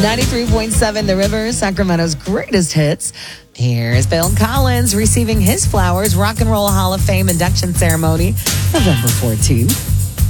93.7 The River, Sacramento's greatest hits. Here's Phil Collins receiving his flowers. Rock and Roll Hall of Fame induction ceremony, November 14th.